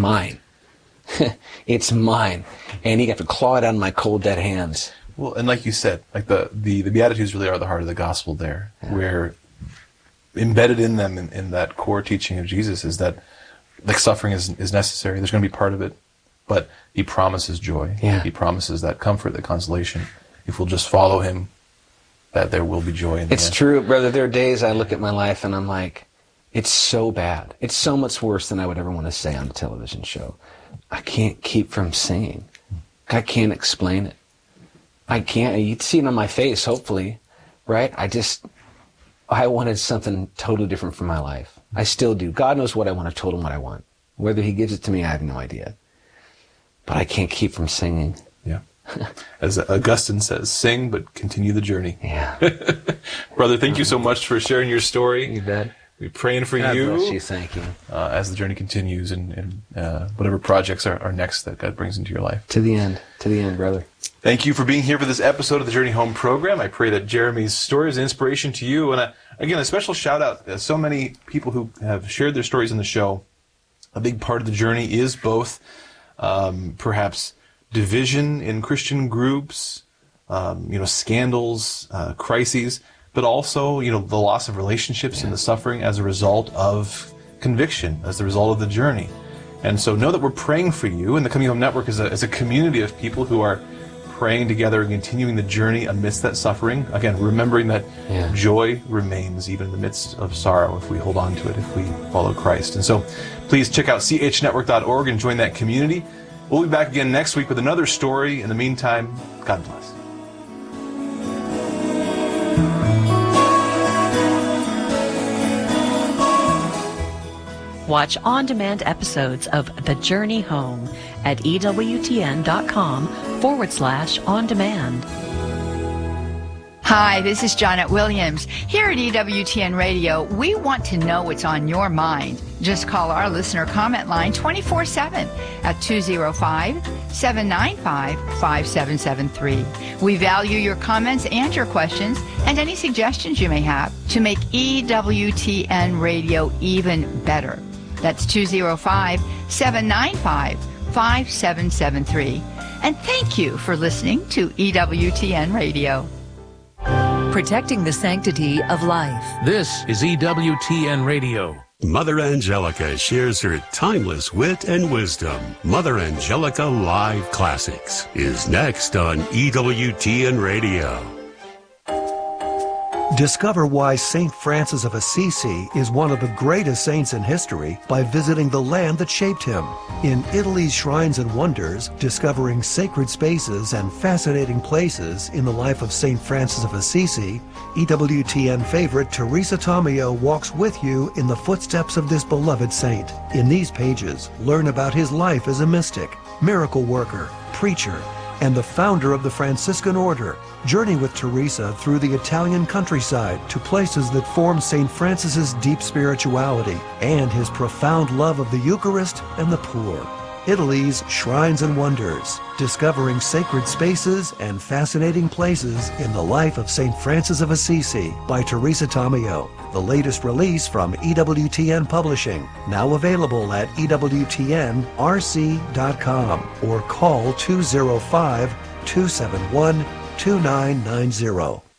mine. It's mine. And you have to claw it out of my cold, dead hands. Well, and like you said, like the Beatitudes really are the heart of the gospel there, where embedded in them, in that core teaching of Jesus, is that like suffering is necessary. There's going to be part of it, but he promises joy. Yeah. He promises that comfort, that consolation. If we'll just follow him, that there will be joy in the end. It's true, brother. There are days I look at my life and I'm like, it's so bad. It's so much worse than I would ever want to say on a television show. I can't keep from singing. I can't explain it. I can't. You'd see it on my face, hopefully, right? I wanted something totally different for my life. I still do. God knows what I want. I've told him what I want. Whether he gives it to me, I have no idea. But I can't keep from singing. Yeah. As Augustine says, sing, but continue the journey. Yeah. Brother, thank you so much for sharing your story. You bet. We're praying for God you. bless you. Thank you. As the journey continues and whatever projects are next that God brings into your life. To the end. To the end, brother. Thank you for being here for this episode of the Journey Home program. I pray that Jeremy's story is an inspiration to you. And again, a special shout out to so many people who have shared their stories in the show. A big part of the journey is both perhaps division in Christian groups, scandals, crises, but also, the loss of relationships and the suffering as a result of conviction, as a result of the journey. And so know that we're praying for you, and the Coming Home Network is a community of people who are praying together and continuing the journey amidst that suffering. Again, remembering that joy remains even in the midst of sorrow if we hold on to it, if we follow Christ. And so please check out chnetwork.org and join that community. We'll be back again next week with another story. In the meantime, God bless. Watch on-demand episodes of The Journey Home at EWTN.com/on-demand. Hi, this is Janet Williams. Here at EWTN Radio, we want to know what's on your mind. Just call our listener comment line 24/7 at 205-795-5773. We value your comments and your questions and any suggestions you may have to make EWTN Radio even better. That's 205-795-5773. And thank you for listening to EWTN Radio. Protecting the sanctity of life. This is EWTN Radio. Mother Angelica shares her timeless wit and wisdom. Mother Angelica Live Classics is next on EWTN Radio. Discover why St. Francis of Assisi is one of the greatest saints in history by visiting the land that shaped him. In Italy's Shrines and Wonders, discovering sacred spaces and fascinating places in the life of St. Francis of Assisi, EWTN favorite Teresa Tomeo walks with you in the footsteps of this beloved saint. In these pages, learn about his life as a mystic, miracle worker, preacher, and the founder of the Franciscan Order. Journey with Teresa through the Italian countryside to places that form St. Francis's deep spirituality and his profound love of the Eucharist and the poor. Italy's Shrines and Wonders, discovering sacred spaces and fascinating places in the life of St. Francis of Assisi by Teresa Tomeo. The latest release from EWTN Publishing, now available at EWTNRC.com or call 205-271-2990.